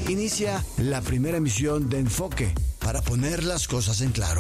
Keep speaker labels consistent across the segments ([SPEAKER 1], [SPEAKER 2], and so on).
[SPEAKER 1] Inicia la primera emisión de Enfoque para poner las cosas en claro.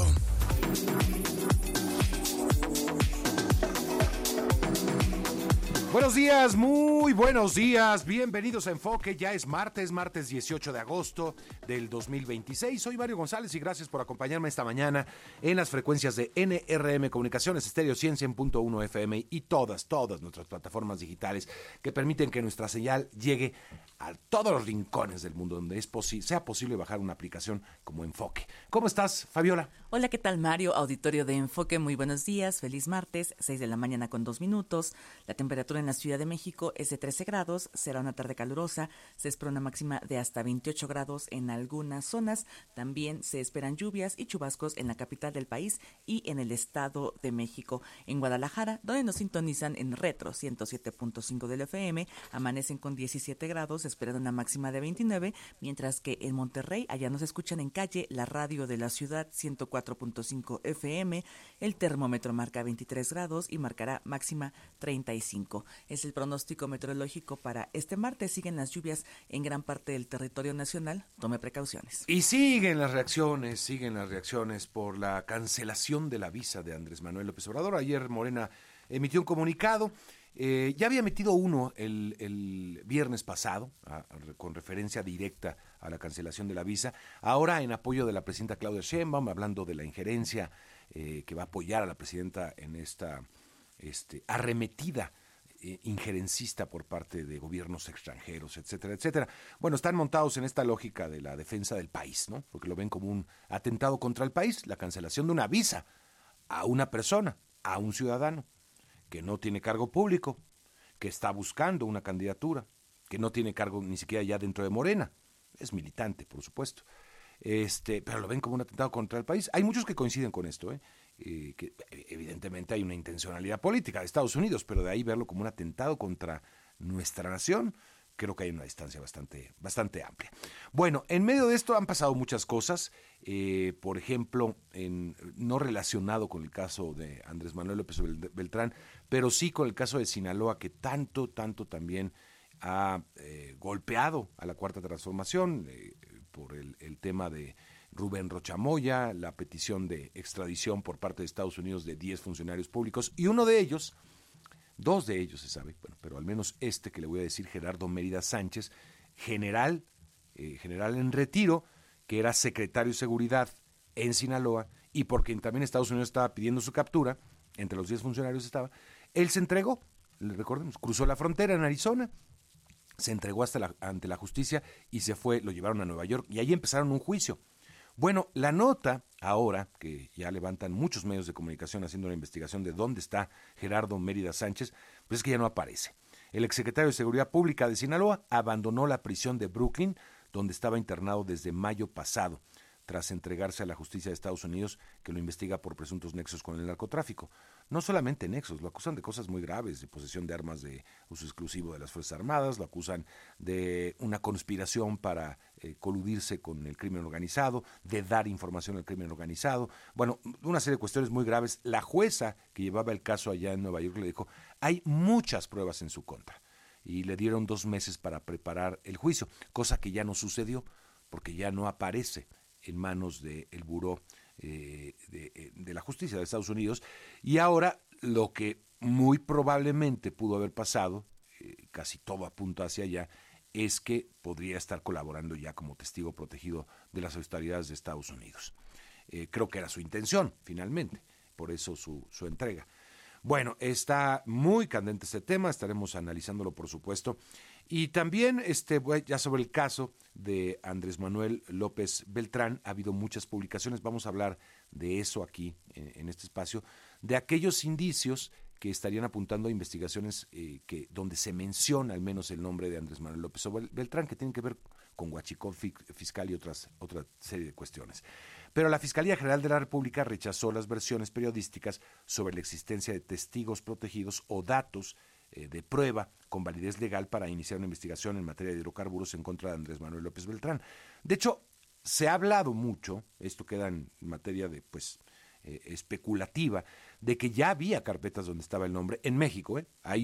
[SPEAKER 2] Buenos días, muy buenos días, bienvenidos a Enfoque, ya es martes 18 de agosto del 2026, soy Mario González y gracias por acompañarme esta mañana en las frecuencias de NRM Comunicaciones, Estéreo 100.1 FM y todas nuestras plataformas digitales que permiten que nuestra señal llegue a todos los rincones del mundo donde sea posible bajar una aplicación como Enfoque. ¿Cómo estás, Fabiola?
[SPEAKER 3] Hola, ¿qué tal, Mario? Auditorio de Enfoque, muy buenos días, feliz martes, 6 de la mañana con 2 minutos, la temperatura en la Ciudad de México es de 13 grados, será una tarde calurosa, se espera una máxima de hasta 28 grados en algunas zonas, también se esperan lluvias y chubascos en la capital del país y en el Estado de México. En Guadalajara, donde nos sintonizan en Retro 107.5 del FM, amanecen con 17 grados, esperan una máxima de 29, mientras que en Monterrey, allá nos escuchan en calle, la radio de la ciudad 104.5 FM, el termómetro marca 23 grados y marcará máxima 35. Es el pronóstico meteorológico para este martes. Siguen las lluvias en gran parte del territorio nacional. Tome precauciones.
[SPEAKER 2] Y siguen las reacciones por la cancelación de la visa de Andrés Manuel López Obrador. Ayer Morena emitió un comunicado. Ya había emitido uno el viernes pasado, con referencia directa a la cancelación de la visa. Ahora, en apoyo de la presidenta Claudia Sheinbaum, hablando de la injerencia que va a apoyar a la presidenta en esta arremetida injerencista por parte de gobiernos extranjeros, etcétera, etcétera. Bueno, están montados en esta lógica de la defensa del país, ¿no? Porque lo ven como un atentado contra el país, la cancelación de una visa a una persona, a un ciudadano que no tiene cargo público, que está buscando una candidatura, que no tiene cargo ni siquiera ya dentro de Morena, es militante, por supuesto. Pero lo ven como un atentado contra el país. Hay muchos que coinciden con esto, que evidentemente hay una intencionalidad política de Estados Unidos, pero de ahí verlo como un atentado contra nuestra nación, creo que hay una distancia bastante amplia. Bueno, en medio de esto han pasado muchas cosas, por ejemplo, no relacionado con el caso de Andrés Manuel López Beltrán, pero sí con el caso de Sinaloa, que tanto también ha golpeado a la Cuarta Transformación, por el tema de Rubén Rocha Moya, la petición de extradición por parte de Estados Unidos de 10 funcionarios públicos, y dos de ellos se sabe, bueno, pero al menos que le voy a decir, Gerardo Mérida Sánchez, general en retiro, que era secretario de Seguridad en Sinaloa, y por quien también Estados Unidos estaba pidiendo su captura, entre los 10 funcionarios estaba, él se entregó, recordemos, cruzó la frontera en Arizona, se entregó ante la justicia y se fue, lo llevaron a Nueva York y ahí empezaron un juicio. Bueno, la nota ahora, que ya levantan muchos medios de comunicación haciendo la investigación de dónde está Gerardo Mérida Sánchez, pues es que ya no aparece. El exsecretario de Seguridad Pública de Sinaloa abandonó la prisión de Brooklyn, donde estaba internado desde mayo pasado, tras entregarse a la justicia de Estados Unidos, que lo investiga por presuntos nexos con el narcotráfico. No solamente nexos, lo acusan de cosas muy graves, de posesión de armas de uso exclusivo de las Fuerzas Armadas, lo acusan de una conspiración para coludirse con el crimen organizado, de dar información al crimen organizado, bueno, una serie de cuestiones muy graves. La jueza que llevaba el caso allá en Nueva York le dijo, hay muchas pruebas en su contra, y le dieron 2 meses para preparar el juicio, cosa que ya no sucedió, porque ya no aparece en manos del Buró de la Justicia de Estados Unidos, y ahora lo que muy probablemente pudo haber pasado, casi todo apunta hacia allá, es que podría estar colaborando ya como testigo protegido de las autoridades de Estados Unidos. Creo que era su intención, finalmente, por eso su entrega. Bueno, está muy candente este tema, estaremos analizándolo, por supuesto. Y también, ya sobre el caso de Andrés Manuel López Beltrán, ha habido muchas publicaciones, vamos a hablar de eso aquí, en este espacio, de aquellos indicios que estarían apuntando a investigaciones donde se menciona al menos el nombre de Andrés Manuel López Beltrán, que tienen que ver con huachicol fiscal y otra serie de cuestiones. Pero la Fiscalía General de la República rechazó las versiones periodísticas sobre la existencia de testigos protegidos o datos de prueba con validez legal para iniciar una investigación en materia de hidrocarburos en contra de Andrés Manuel López Beltrán. De hecho, se ha hablado mucho, esto queda en materia de especulativa, de que ya había carpetas donde estaba el nombre en México. Hay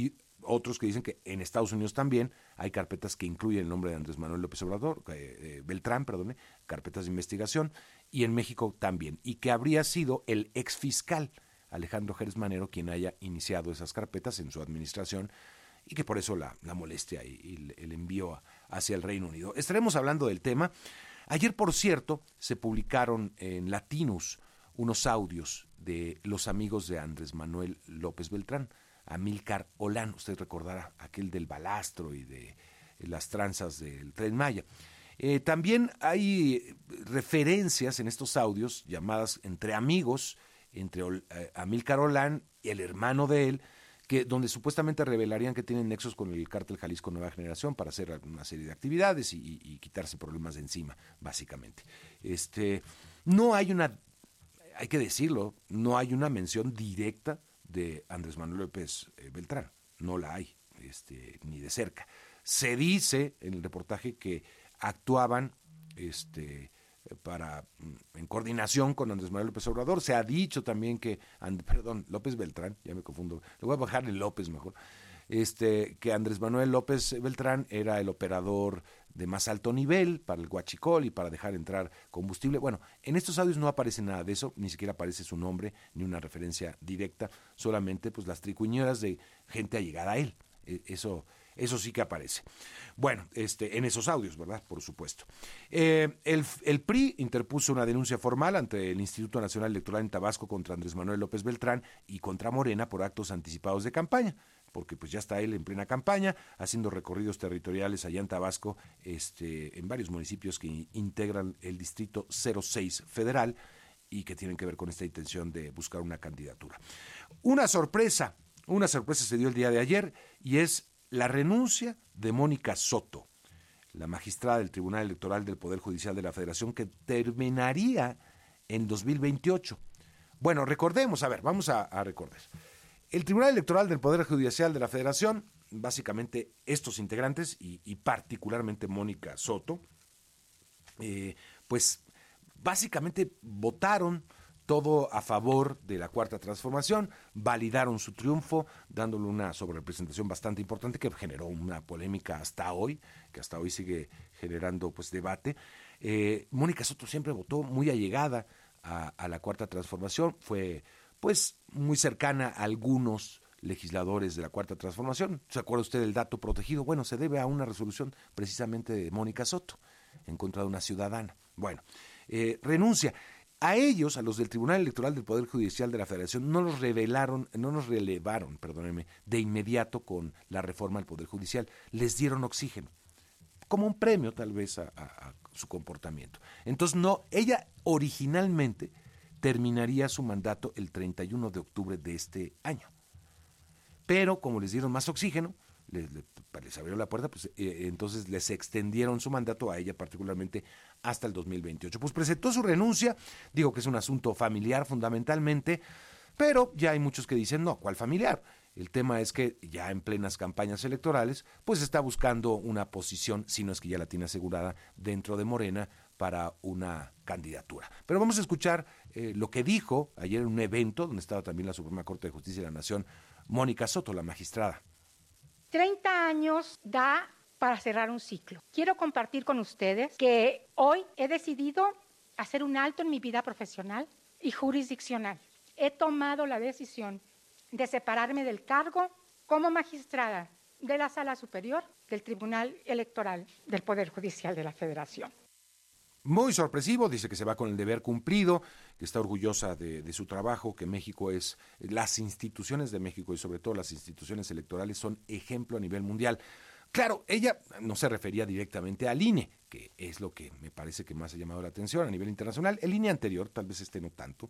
[SPEAKER 2] otros que dicen que en Estados Unidos también hay carpetas que incluyen el nombre de Andrés Manuel López Obrador, Beltrán, perdón, carpetas de investigación, y en México también, y que habría sido el exfiscal Alejandro Gers Manero quien haya iniciado esas carpetas en su administración, y que por eso la molestia y el envío hacia el Reino Unido. Estaremos hablando del tema. Ayer, por cierto, se publicaron en Latinus unos audios de los amigos de Andrés Manuel López Beltrán, Amílcar Olán, usted recordará aquel del balastro y de las tranzas del Tren Maya. También hay referencias en estos audios llamadas entre amigos, entre Amílcar Olán y el hermano de él, donde supuestamente revelarían que tienen nexos con el cártel Jalisco Nueva Generación para hacer una serie de actividades y quitarse problemas de encima, básicamente. No hay hay que decirlo, no hay una mención directa de Andrés Manuel López Beltrán, no la hay, ni de cerca. Se dice en el reportaje que actuaban en coordinación con Andrés Manuel López Obrador. Se ha dicho también que, López Beltrán, ya me confundo, le voy a bajarle López mejor, que Andrés Manuel López Beltrán era el operador de más alto nivel para el huachicol y para dejar entrar combustible. Bueno, en estos audios no aparece nada de eso, ni siquiera aparece su nombre, ni una referencia directa, solamente pues las tricuñeras de gente allegada a él. Eso sí que aparece. Bueno, en esos audios, ¿verdad? Por supuesto. El PRI interpuso una denuncia formal ante el Instituto Nacional Electoral en Tabasco contra Andrés Manuel López Beltrán y contra Morena por actos anticipados de campaña, porque pues ya está él en plena campaña, haciendo recorridos territoriales allá en Tabasco, en varios municipios que integran el Distrito 06 Federal y que tienen que ver con esta intención de buscar una candidatura. Una sorpresa se dio el día de ayer y es la renuncia de Mónica Soto, la magistrada del Tribunal Electoral del Poder Judicial de la Federación, que terminaría en 2028. Bueno, recordemos, vamos a recordar. El Tribunal Electoral del Poder Judicial de la Federación, básicamente estos integrantes y particularmente Mónica Soto, pues básicamente votaron todo a favor de la Cuarta Transformación, validaron su triunfo, dándole una sobrerepresentación bastante importante que generó una polémica hasta hoy, que hasta hoy sigue generando pues debate. Mónica Soto siempre votó muy allegada a la Cuarta Transformación, fue pues muy cercana a algunos legisladores de la Cuarta Transformación. ¿Se acuerda usted del dato protegido? Bueno, se debe a una resolución precisamente de Mónica Soto en contra de una ciudadana. Bueno, renuncia. A ellos, a los del Tribunal Electoral del Poder Judicial de la Federación, no nos relevaron, de inmediato con la reforma al Poder Judicial. Les dieron oxígeno, como un premio tal vez a su comportamiento. Entonces, ella originalmente terminaría su mandato el 31 de octubre de este año. Pero como les dieron más oxígeno, les abrieron la puerta, pues entonces les extendieron su mandato a ella particularmente hasta el 2028. Pues presentó su renuncia, digo que es un asunto familiar fundamentalmente, pero ya hay muchos que dicen, no, ¿cuál familiar? El tema es que ya en plenas campañas electorales, pues está buscando una posición, si no es que ya la tiene asegurada, dentro de Morena para una candidatura. Pero vamos a escuchar lo que dijo ayer en un evento donde estaba también la Suprema Corte de Justicia de la Nación, Mónica Soto, la magistrada.
[SPEAKER 4] 30 años da para cerrar un ciclo. Quiero compartir con ustedes que hoy he decidido hacer un alto en mi vida profesional y jurisdiccional. He tomado la decisión de separarme del cargo como magistrada de la Sala Superior del Tribunal Electoral del Poder Judicial de la Federación.
[SPEAKER 2] Muy sorpresivo, dice que se va con el deber cumplido, que está orgullosa de su trabajo, que las instituciones de México y sobre todo las instituciones electorales son ejemplo a nivel mundial. Claro, ella no se refería directamente al INE, que es lo que me parece que más ha llamado la atención a nivel internacional. El INE anterior, tal vez no tanto.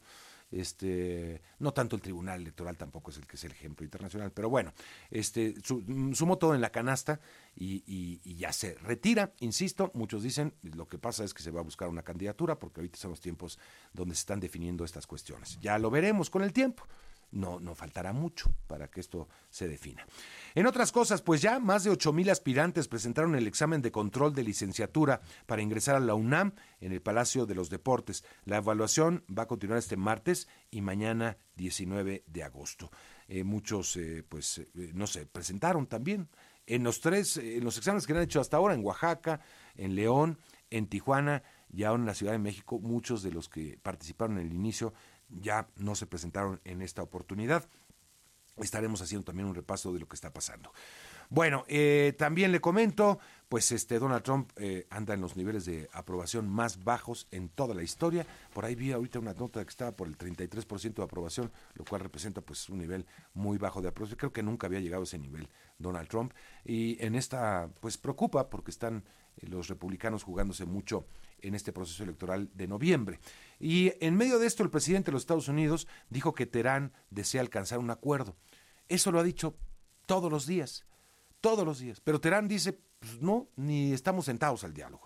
[SPEAKER 2] No tanto el Tribunal Electoral tampoco es el que es el ejemplo internacional, pero bueno, sumó todo en la canasta y ya se retira. Insisto, muchos dicen, lo que pasa es que se va a buscar una candidatura porque ahorita son los tiempos donde se están definiendo estas cuestiones. Ya lo veremos con el tiempo. No faltará mucho para que esto se defina. En otras cosas, pues ya más de 8,000 aspirantes presentaron el examen de control de licenciatura para ingresar a la UNAM en el Palacio de los Deportes. La evaluación va a continuar este martes y mañana 19 de agosto. muchos no se presentaron también. En los exámenes que han hecho hasta ahora, en Oaxaca, en León, en Tijuana y ahora en la Ciudad de México, muchos de los que participaron en el inicio ya no se presentaron en esta oportunidad. Estaremos haciendo también un repaso de lo que está pasando. Bueno, también le comento, pues Donald Trump anda en los niveles de aprobación más bajos en toda la historia. Por ahí vi ahorita una nota que estaba por el 33% de aprobación, lo cual representa pues un nivel muy bajo de aprobación. Creo que nunca había llegado a ese nivel Donald Trump. Y en esta, pues preocupa porque están los republicanos jugándose mucho en este proceso electoral de noviembre. Y en medio de esto, el presidente de los Estados Unidos dijo que Teherán desea alcanzar un acuerdo. Eso lo ha dicho todos los días. Pero Teherán dice, pues no, ni estamos sentados al diálogo.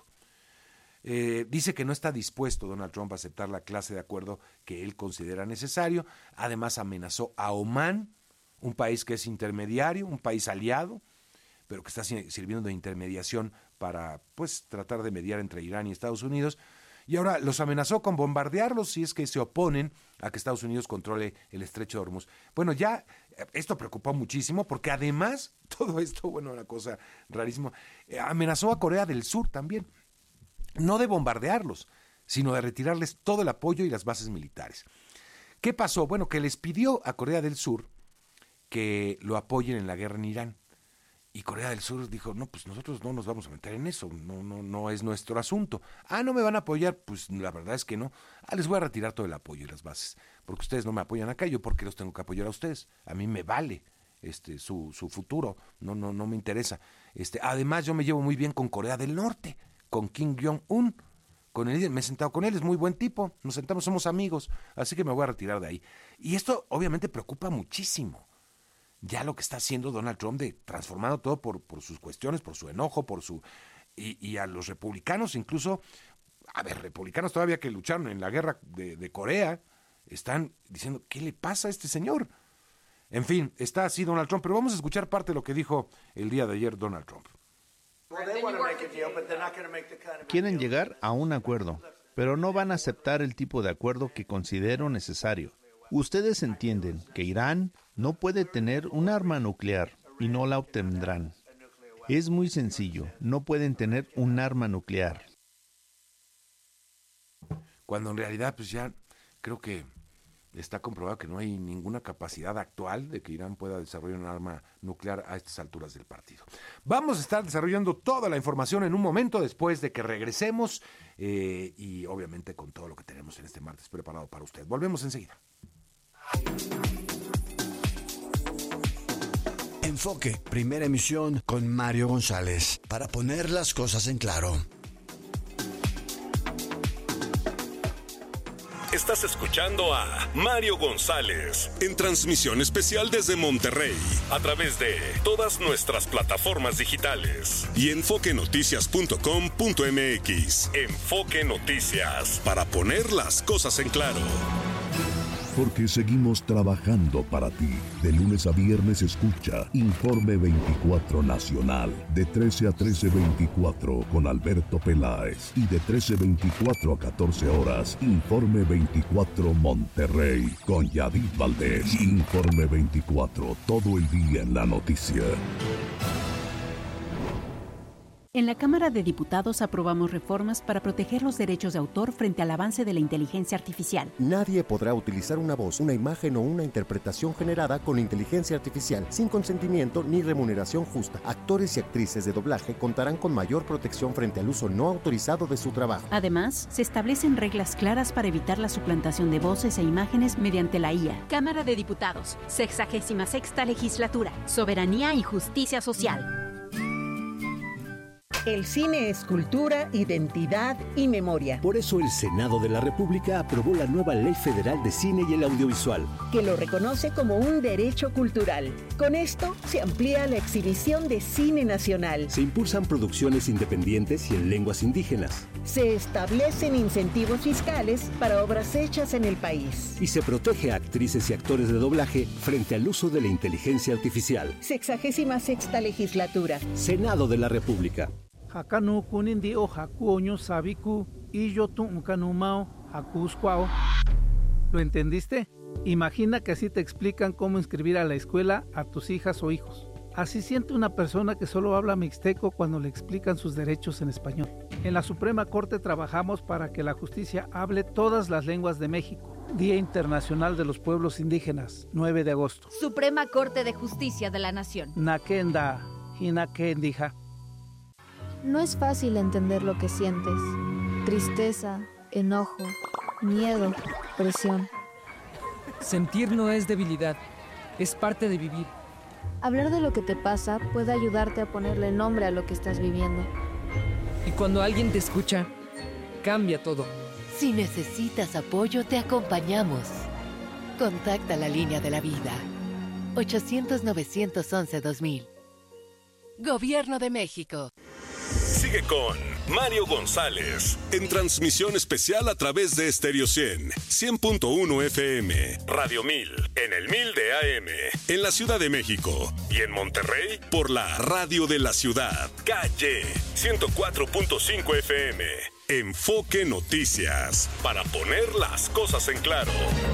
[SPEAKER 2] Dice que no está dispuesto Donald Trump a aceptar la clase de acuerdo que él considera necesario. Además amenazó a Omán, un país que es intermediario, un país aliado, pero que está sirviendo de intermediación para pues tratar de mediar entre Irán y Estados Unidos. Y ahora los amenazó con bombardearlos si es que se oponen a que Estados Unidos controle el estrecho de Hormuz. Bueno, ya esto preocupó muchísimo porque además, todo esto, bueno, una cosa rarísima, amenazó a Corea del Sur también, no de bombardearlos, sino de retirarles todo el apoyo y las bases militares. ¿Qué pasó? Bueno, que les pidió a Corea del Sur que lo apoyen en la guerra en Irán. Y Corea del Sur dijo, no, pues nosotros no nos vamos a meter en eso, no es nuestro asunto. ¿No me van a apoyar? Pues la verdad es que no. Les voy a retirar todo el apoyo y las bases, porque ustedes no me apoyan acá, yo porque los tengo que apoyar a ustedes. A mí me vale su futuro, no me interesa. Además yo me llevo muy bien con Corea del Norte, con Kim Jong-un, con el líder, me he sentado con él, es muy buen tipo, nos sentamos, somos amigos, así que me voy a retirar de ahí. Y esto obviamente preocupa muchísimo. Ya lo que está haciendo Donald Trump de transformando todo por sus cuestiones, por su enojo, y a los republicanos incluso, republicanos todavía que lucharon en la guerra de Corea, están diciendo, ¿qué le pasa a este señor? En fin, está así Donald Trump, pero vamos a escuchar parte de lo que dijo el día de ayer Donald Trump.
[SPEAKER 5] Quieren llegar a un acuerdo, pero no van a aceptar el tipo de acuerdo que considero necesario. Ustedes entienden que Irán no puede tener un arma nuclear y no la obtendrán. Es muy sencillo, no pueden tener un arma nuclear.
[SPEAKER 2] Cuando en realidad pues ya creo que está comprobado que no hay ninguna capacidad actual de que Irán pueda desarrollar un arma nuclear a estas alturas del partido. Vamos a estar desarrollando toda la información en un momento después de que regresemos y obviamente con todo lo que tenemos en este martes preparado para usted. Volvemos enseguida.
[SPEAKER 1] Enfoque, primera emisión con Mario González, para poner las cosas en claro.
[SPEAKER 6] Estás escuchando a Mario González en transmisión especial desde Monterrey a través de todas nuestras plataformas digitales y enfoquenoticias.com.mx. Enfoque Noticias, para poner las cosas en claro.
[SPEAKER 7] Porque seguimos trabajando para ti. De lunes a viernes escucha Informe 24 Nacional, de 13 a 13:24 con Alberto Peláez. Y de 13:24 a 14 horas, Informe 24 Monterrey con Yadid Valdés. Informe 24, todo el día en la noticia.
[SPEAKER 8] En la Cámara de Diputados aprobamos reformas para proteger los derechos de autor frente al avance de la inteligencia artificial.
[SPEAKER 9] Nadie podrá utilizar una voz, una imagen o una interpretación generada con inteligencia artificial sin consentimiento ni remuneración justa. Actores y actrices de doblaje contarán con mayor protección frente al uso no autorizado de su trabajo.
[SPEAKER 8] Además, se establecen reglas claras para evitar la suplantación de voces e imágenes mediante la IA.
[SPEAKER 10] Cámara de Diputados, 66ª Legislatura, Soberanía y Justicia Social.
[SPEAKER 11] El cine es cultura, identidad y memoria.
[SPEAKER 12] Por eso el Senado de la República aprobó la nueva Ley Federal de Cine y el Audiovisual,
[SPEAKER 11] que lo reconoce como un derecho cultural. Con esto se amplía la exhibición de cine nacional.
[SPEAKER 12] Se impulsan producciones independientes y en lenguas indígenas.
[SPEAKER 11] Se establecen incentivos fiscales para obras hechas en el país.
[SPEAKER 12] Y se protege a actrices y actores de doblaje frente al uso de la inteligencia artificial.
[SPEAKER 11] 66ª Legislatura.
[SPEAKER 12] Senado de la República.
[SPEAKER 13] Hakanu kunindi o hakuoño sabiku y yo tu kanumao hakuskwao. ¿Lo entendiste? Imagina que así te explican cómo inscribir a la escuela a tus hijas o hijos. Así siente una persona que solo habla mixteco cuando le explican sus derechos en español. En la Suprema Corte trabajamos para que la justicia hable todas las lenguas de México. Día Internacional de los Pueblos Indígenas, 9 de agosto.
[SPEAKER 14] Suprema Corte de Justicia de la Nación.
[SPEAKER 13] Nakenda, Hinakendija.
[SPEAKER 15] No es fácil entender lo que sientes. Tristeza, enojo, miedo, presión.
[SPEAKER 16] Sentir no es debilidad, es parte de vivir.
[SPEAKER 15] Hablar de lo que te pasa puede ayudarte a ponerle nombre a lo que estás viviendo.
[SPEAKER 16] Y cuando alguien te escucha, cambia todo.
[SPEAKER 17] Si necesitas apoyo, te acompañamos. Contacta la línea de la vida. 800-911-2000. Gobierno de México.
[SPEAKER 6] Sigue con Mario González en transmisión especial a través de Stereo 100.1 FM, Radio 1000 en el 1000 de AM, en la Ciudad de México y en Monterrey por la Radio de la Ciudad, Calle 104.5 FM. Enfoque Noticias, para poner las cosas en claro.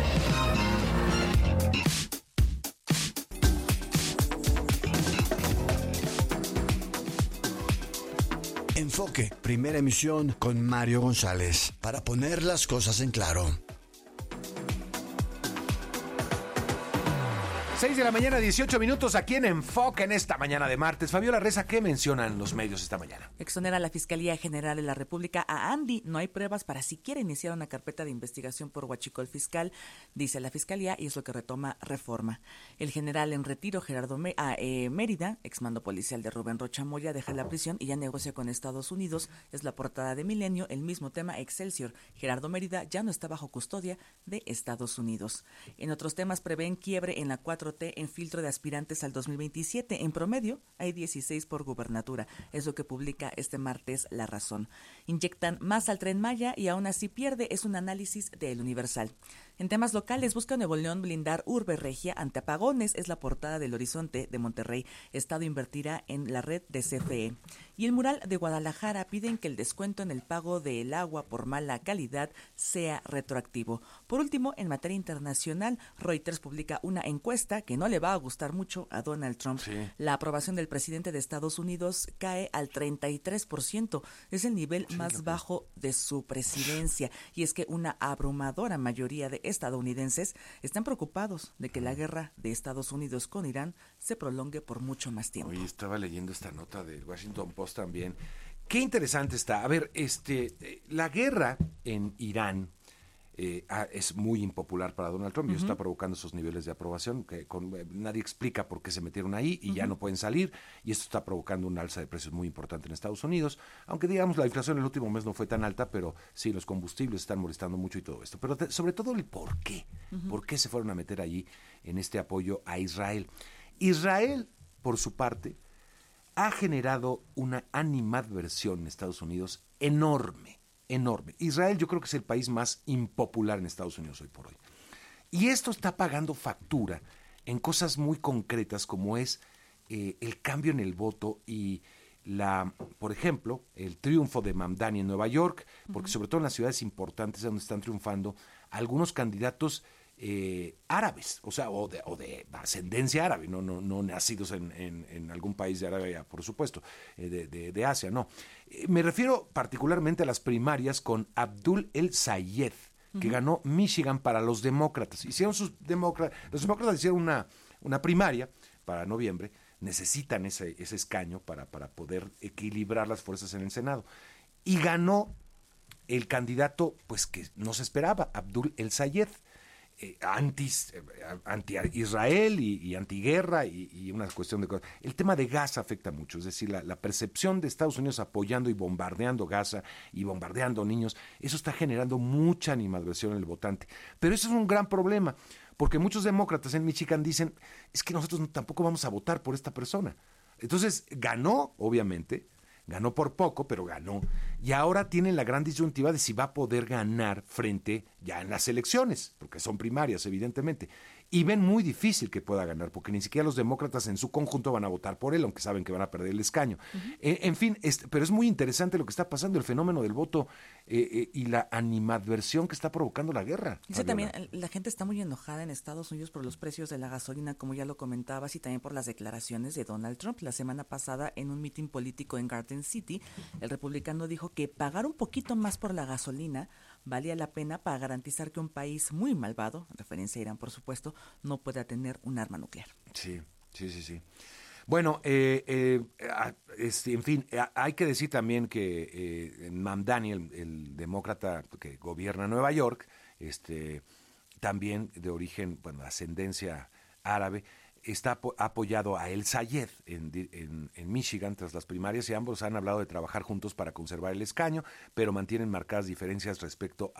[SPEAKER 1] Enfoque, primera emisión con Mario González, para poner las cosas en claro.
[SPEAKER 2] 6 de la mañana, 18 minutos, aquí en Enfoque en esta mañana de martes. Fabiola Reza, ¿qué mencionan los medios esta mañana?
[SPEAKER 3] Exonera la Fiscalía General de la República a Andy. No hay pruebas para siquiera iniciar una carpeta de investigación por huachicol fiscal, dice la Fiscalía, y es lo que retoma Reforma. El general en retiro, Gerardo Mérida, exmando policial de Rubén Rocha Moya, deja la prisión y ya negocia con Estados Unidos. Es la portada de Milenio. El mismo tema, Excelsior. Gerardo Mérida ya no está bajo custodia de Estados Unidos. En otros temas, prevén quiebre en la 4T en filtro de aspirantes al 2027. En promedio, hay 16 por gubernatura. Es lo que publica este martes La Razón. Inyectan más al Tren Maya y aún así pierde. Es un análisis de El Universal. En temas locales, busca Nuevo León blindar Urbe Regia ante apagones. Es la portada del Horizonte de Monterrey. Estado invertirá en la red de CFE. Y el mural de Guadalajara piden que el descuento en el pago del agua por mala calidad sea retroactivo. Por último, en materia internacional, Reuters publica una encuesta que no le va a gustar mucho a Donald Trump. Sí. La aprobación del presidente de Estados Unidos cae al 33%. Es el nivel más bajo de su presidencia. Y es que una abrumadora mayoría de estadounidenses están preocupados de que la guerra de Estados Unidos con Irán se prolongue por mucho más tiempo.
[SPEAKER 2] Hoy estaba leyendo esta nota del Washington Post también. Qué interesante está. A ver, la guerra en Irán es muy impopular para Donald Trump y está provocando esos niveles de aprobación que nadie explica por qué se metieron ahí y ya no pueden salir, y esto está provocando un alza de precios muy importante en Estados Unidos, aunque digamos la inflación el último mes no fue tan alta, pero sí, los combustibles están molestando mucho y todo esto, pero sobre todo el por qué se fueron a meter allí en este apoyo a Israel. Israel, por su parte, ha generado una animadversión en Estados Unidos enorme. Israel yo creo que es el país más impopular en Estados Unidos hoy por hoy. Y esto está pagando factura en cosas muy concretas como es el cambio en el voto y por ejemplo, el triunfo de Mamdani en Nueva York, porque sobre todo en las ciudades importantes es donde están triunfando algunos candidatos árabes, o sea, o de ascendencia árabe, no nacidos en algún país de Arabia, por supuesto, de Asia, no. Me refiero particularmente a las primarias con Abdul El Sayed, que ganó Michigan para los demócratas. Los demócratas hicieron una primaria para noviembre, necesitan ese escaño para poder equilibrar las fuerzas en el Senado. Y ganó el candidato, pues que no se esperaba, Abdul El Sayed, anti-Israel y antiguerra y una cuestión de cosas. El tema de Gaza afecta mucho, es decir, la percepción de Estados Unidos apoyando y bombardeando Gaza y bombardeando niños, eso está generando mucha animadversión en el votante. Pero eso es un gran problema, porque muchos demócratas en Michigan dicen, es que nosotros tampoco vamos a votar por esta persona. Entonces ganó, obviamente, ganó por poco, pero ganó. Y ahora tienen la gran disyuntiva de si va a poder ganar frente ya en las elecciones, porque son primarias, evidentemente. y ven muy difícil que pueda ganar, porque ni siquiera los demócratas en su conjunto van a votar por él, aunque saben que van a perder el escaño. En fin, pero es muy interesante lo que está pasando, el fenómeno del voto y la animadversión que está provocando la guerra.
[SPEAKER 3] Sí, también la gente está muy enojada en Estados Unidos por los precios de la gasolina, como ya lo comentabas, y también por las declaraciones de Donald Trump. La semana pasada, en un mitin político en Garden City, el republicano dijo que pagar un poquito más por la gasolina valía la pena para garantizar que un país muy malvado, en referencia a Irán por supuesto, no pueda tener un arma nuclear.
[SPEAKER 2] Sí. Bueno, en fin, hay que decir también que Mamdani, el demócrata que gobierna Nueva York, también de origen, ascendencia árabe, está apoyado a El Sayed en Michigan tras las primarias, y ambos han hablado de trabajar juntos para conservar el escaño, pero mantienen marcadas diferencias respecto